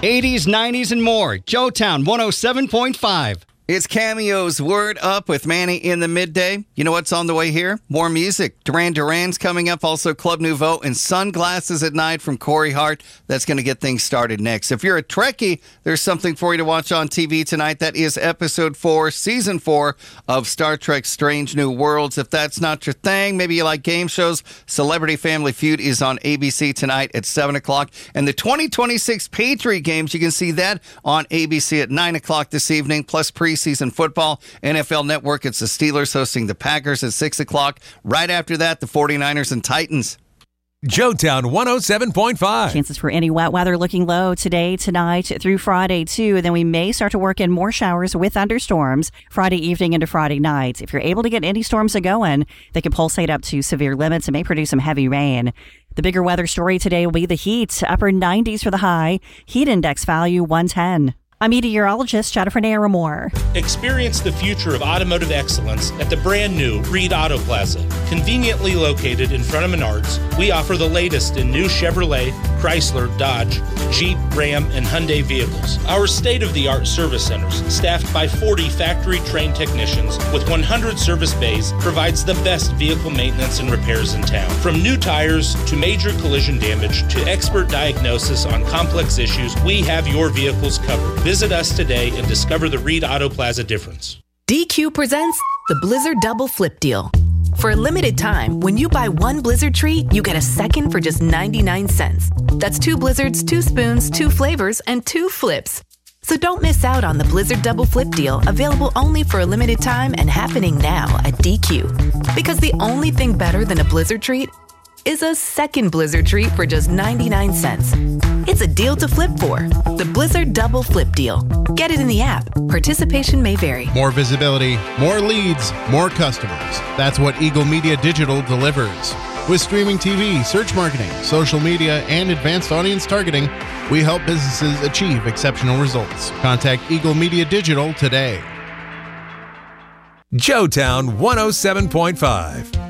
80s, 90s, and more. Joetown 107.5. It's Cameo's Word Up with Manny in the midday. You know what's on the way here? More music. Duran Duran's coming up. Also Club Nouveau and Sunglasses at Night from Corey Hart. That's going to get things started next. If you're a Trekkie, there's something for you to watch on TV tonight. That is Episode 4, Season 4 of Star Trek Strange New Worlds. If that's not your thing, maybe you like game shows, Celebrity Family Feud is on ABC tonight at 7 o'clock. And the 2026 Patriot Games, you can see that on ABC at 9 o'clock this evening, plus preseason football. NFL Network, it's the Steelers hosting the Packers at 6 o'clock. Right after that, the 49ers and Titans. Joetown 107.5. Chances for any wet weather looking low today, tonight, through Friday, too. Then we may start to work in more showers with thunderstorms Friday evening into Friday night. If you're able to get any storms going, they can pulsate up to severe limits and may produce some heavy rain. The bigger weather story today will be the heat. Upper 90s for the high. Heat index value 110. I'm meteorologist Jennifer Naramore. Experience the future of automotive excellence at the brand new Reed Auto Plaza. Conveniently located in front of Menards, we offer the latest in new Chevrolet, Chrysler, Dodge, Jeep, Ram, and Hyundai vehicles. Our state-of-the-art service centers, staffed by 40 factory-trained technicians with 100 service bays, provides the best vehicle maintenance and repairs in town. From new tires to major collision damage to expert diagnosis on complex issues, we have your vehicles covered. Visit us today and discover the Reed Auto Plaza difference. DQ presents the Blizzard Double Flip Deal. For a limited time, when you buy one Blizzard treat, you get a second for just 99 cents. That's 2 Blizzards, 2 spoons, 2 flavors, and 2 flips. So don't miss out on the Blizzard Double Flip Deal, available only for a limited time and happening now at DQ. Because the only thing better than a Blizzard treat is a second Blizzard treat for just 99 cents. It's a deal to flip for. The Blizzard Double Flip Deal. Get it in the app. Participation may vary. More visibility, more leads, more customers. That's what Eagle Media Digital delivers. With streaming TV, search marketing, social media, and advanced audience targeting, we help businesses achieve exceptional results. Contact Eagle Media Digital today. Joetown 107.5.